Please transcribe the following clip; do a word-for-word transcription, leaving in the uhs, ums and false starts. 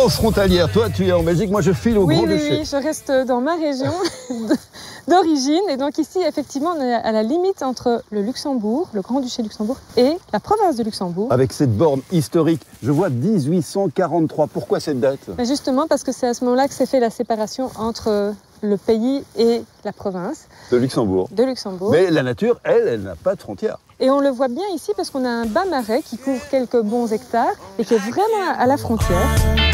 Frontalière, toi tu es en Belgique, moi je file au oui, Grand-Duché. Oui, oui, je reste dans ma région d'origine. Et donc ici, effectivement, on est à la limite entre le Luxembourg, le Grand-Duché de Luxembourg, et la province de Luxembourg. Avec cette borne historique, je vois mille huit cent quarante-trois. Pourquoi cette date? Mais justement parce que c'est à ce moment-là que s'est fait la séparation entre le pays et la province. De Luxembourg. De Luxembourg. Mais la nature, elle, elle n'a pas de frontières. Et on le voit bien ici parce qu'on a un bas marais qui couvre quelques bons hectares et qui est vraiment à la frontière.